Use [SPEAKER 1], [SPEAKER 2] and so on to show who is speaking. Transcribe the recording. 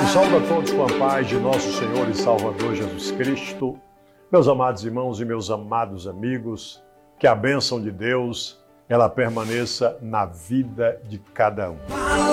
[SPEAKER 1] saúdo a todos com a paz de nosso Senhor e Salvador Jesus Cristo. Meus amados irmãos e meus amados amigos, que a bênção de Deus ela permaneça na vida de cada um.